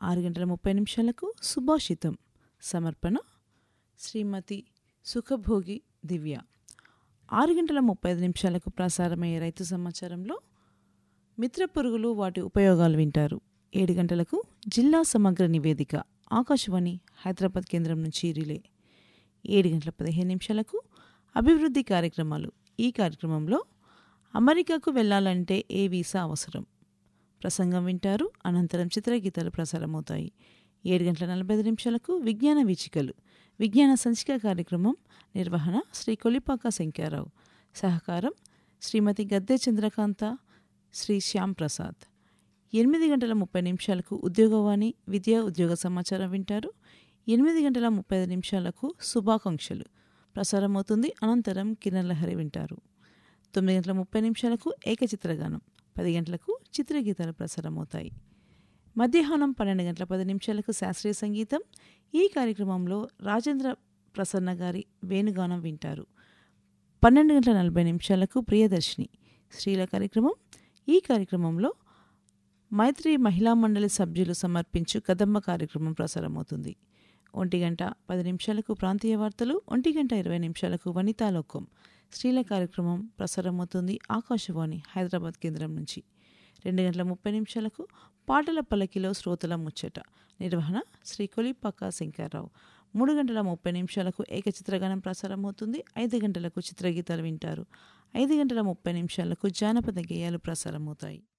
6 గంటల 30 నిమిషాలకు సుభాషితం. సమర్పణ శ్రీమతి సుఖభోగి దివ్య. 6 గంటల 35 నిమిషాలకు ప్రసారమయ్యే రైతు సమాచారంలో మిత్ర పురుగులు వాటి ఉపయోగాలు వింటారు. 7 గంటలకు జిల్లా సమగ్ర నివేదిక ఆకాశవాణి హైదరాబాద్ కేంద్రం నుంచి రిలే. 7 గంటల 15 నిమిషాలకు అభివృద్ధి కార్యక్రమాలు. ఈ కార్యక్రమంలో అమెరికాకు వెళ్లాలంటే ఏ వీసా అవసరం ప్రసంగం వింటారు. అనంతరం చిత్రగీతాలు ప్రసారమవుతాయి. 7 గంటల 45 నిమిషాలకు విజ్ఞాన వీచికలు విజ్ఞాన సంచిక కార్యక్రమం. నిర్వహణ శ్రీ కొలిపాక శంకర్రావు. సహకారం శ్రీమతి గద్దె చంద్రకాంత, శ్రీ శ్యామ్ ప్రసాద్. 8 గంటల 30 నిమిషాలకు ఉద్యోగవాణి విద్యా ఉద్యోగ సమాచారం వింటారు. 8 గంటల 35 నిమిషాలకు శుభాకాంక్షలు ప్రసారమవుతుంది. అనంతరం కిరణ్లహరి వింటారు. 9 గంటల 30 నిమిషాలకు ఏకచిత్రగానం. 10 గంటలకు చిత్రగీతాలు ప్రసారమవుతాయి. మధ్యాహ్నం 12 గంటల 10 నిమిషాలకు శాస్త్రీయ సంగీతం. ఈ కార్యక్రమంలో రాజేంద్ర ప్రసన్న గారి వేణుగానం వింటారు. 12 గంటల 40 నిమిషాలకు ప్రియదర్శిని స్త్రీల కార్యక్రమం. ఈ కార్యక్రమంలో మైత్రి మహిళా మండలి సభ్యులు సమర్పించు కదంబ కార్యక్రమం ప్రసారమవుతుంది. 1 గంట 10 నిమిషాలకు ప్రాంతీయ వార్తలు. 1 గంట 20 నిమిషాలకు వనితాలోకం స్త్రీల కార్యక్రమం ప్రసారమవుతుంది ఆకాశవాణి హైదరాబాద్ కేంద్రం నుంచి. 2 గంటల 30 నిమిషాలకు పాటల పల్లకిలో శ్రోతల ముచ్చట. నిర్వహణ శ్రీ కొలిపాక శంకర్రావు. 3 గంటల 30 నిమిషాలకు ఏకచిత్రగానం ప్రసారమవుతుంది. 5 గంటలకు చిత్రగీతాలు వింటారు. 5 గంటల 30 నిమిషాలకు జానపద గేయాలు ప్రసారమవుతాయి.